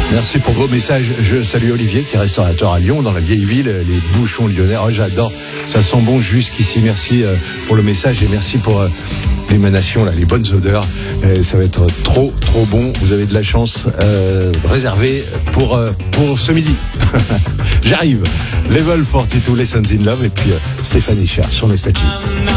Merci pour vos messages. Je salue Olivier qui est restaurateur à Lyon, dans la vieille ville, les bouchons lyonnais. Oh, j'adore, ça sent bon jusqu'ici. Merci pour le message et merci pour l'émanation, là, les bonnes odeurs. Ça va être trop bon. Vous avez de la chance réservée pour ce midi. J'arrive. Level 42, Lessons in Love, et puis Stéphanie Cher sur Nostalgie.